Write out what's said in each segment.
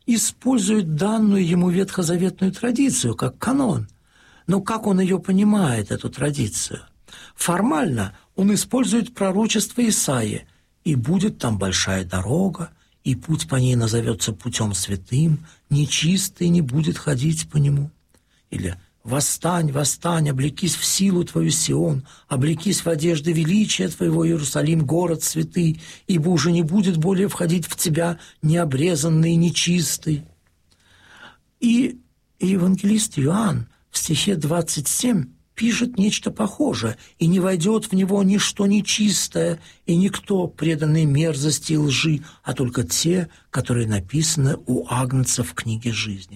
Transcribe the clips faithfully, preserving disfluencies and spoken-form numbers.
использует данную ему ветхозаветную традицию как канон. Но как он ее понимает, эту традицию? Формально он использует пророчество Исаии: «И будет там большая дорога, и путь по ней назовется путем святым, нечистый не будет ходить по нему». Или «Восстань, восстань, облекись в силу твою, Сион, облекись в одежды величия твоего, Иерусалим, город святый, ибо уже не будет более входить в тебя необрезанный, нечистый». И евангелист Иоанн в стихе двадцать семь пишет нечто похожее: «И не войдет в него ничто нечистое, и никто, преданный мерзости и лжи, а только те, которые написаны у Агнца в книге жизни».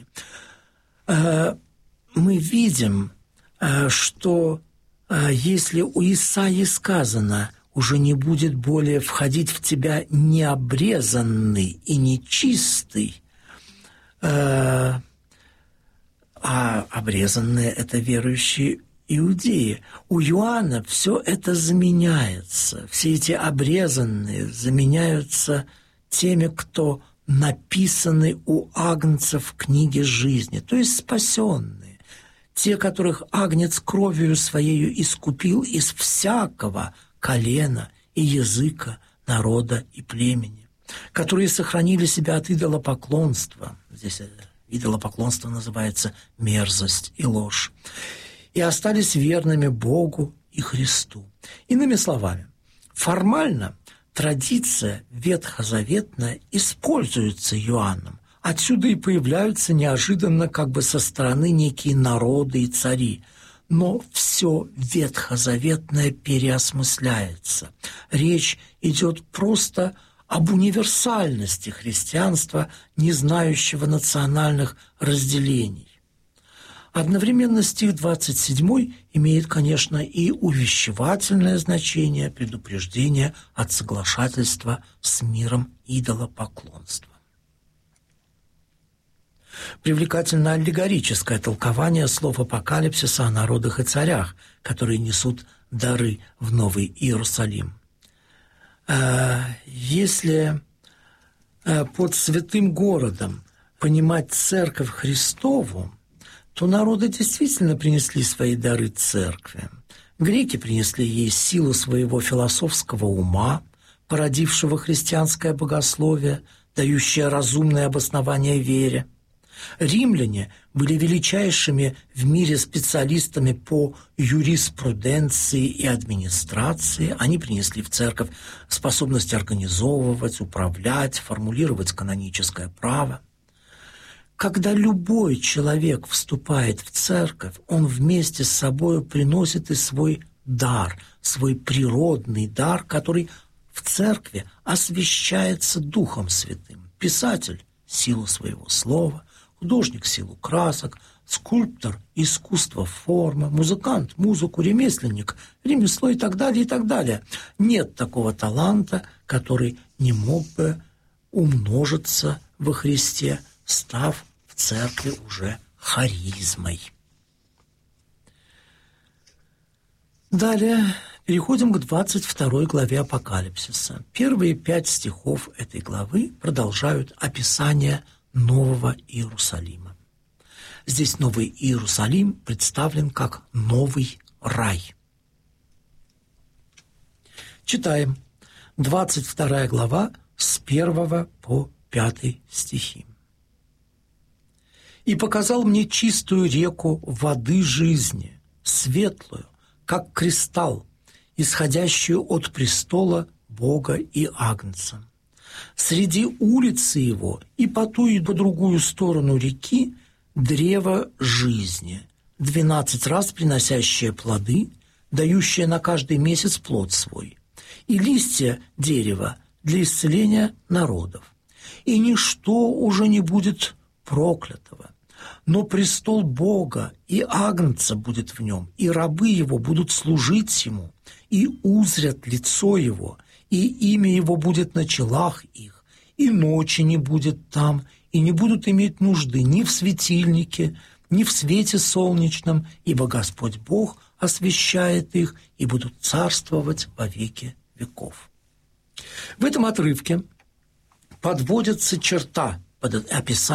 Мы видим, что если у Исаии сказано: «Уже не будет более входить в тебя необрезанный и нечистый», а обрезанные – это верующие иудеи, у Иоанна все это заменяется. Все эти обрезанные заменяются теми, кто написаны у Агнца в книге жизни, то есть спасенные. Те, которых Агнец кровью своею искупил из всякого колена и языка, народа и племени, которые сохранили себя от идолопоклонства. Здесь идолопоклонство называется мерзость и ложь. И остались верными Богу и Христу. Иными словами, формально традиция ветхозаветная используется Иоанном. Отсюда и появляются неожиданно как бы со стороны некие народы и цари. Но все ветхозаветное переосмысляется. Речь идет просто об универсальности христианства, не знающего национальных разделений. Одновременно стих двадцать семь имеет, конечно, и увещевательное значение, предупреждение от соглашательства с миром идолопоклонства. Привлекательно аллегорическое толкование слов апокалипсиса о народах и царях, которые несут дары в Новый Иерусалим. Если под святым городом понимать церковь Христову, то народы действительно принесли свои дары церкви. Греки принесли ей силу своего философского ума, породившего христианское богословие, дающее разумное обоснование вере. Римляне были величайшими в мире специалистами по юриспруденции и администрации. Они принесли в церковь способность организовывать, управлять, формулировать каноническое право. Когда любой человек вступает в церковь, он вместе с собой приносит и свой дар, свой природный дар, который в церкви освящается Духом Святым. Писатель – силу своего слова, художник – силу красок, скульптор – искусство формы, музыкант – музыку, ремесленник – ремесло и так далее, и так далее. Нет такого таланта, который не мог бы умножиться во Христе, став в церкви уже харизмой. Далее переходим к двадцать второй главе Апокалипсиса. Первые пять стихов этой главы продолжают описание Нового Иерусалима. Здесь Новый Иерусалим представлен как новый рай. Читаем. двадцать вторая глава с первого по пятый стихи. «И показал мне чистую реку воды жизни, светлую, как кристалл, исходящую от престола Бога и Агнца. Среди улицы его и по ту и по другую сторону реки древо жизни, двенадцать раз приносящее плоды, дающее на каждый месяц плод свой, и листья дерева для исцеления народов. И ничто уже не будет проклятого, но престол Бога и Агнца будет в нем, и рабы его будут служить ему, и узрят лицо его, и имя его будет на челах их, и ночи не будет там, и не будут иметь нужды ни в светильнике, ни в свете солнечном, ибо Господь Бог освящает их, и будут царствовать во веки веков». В этом отрывке подводится черта под описанием